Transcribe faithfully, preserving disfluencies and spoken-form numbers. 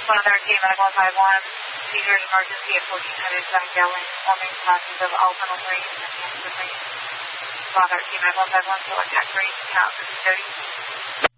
Father, K nine one five one, seizure emergency at fourteen hundred South Gallon, forming classes of alternate range and enhancement range. Father, K nine one five one, select act range, count thirty.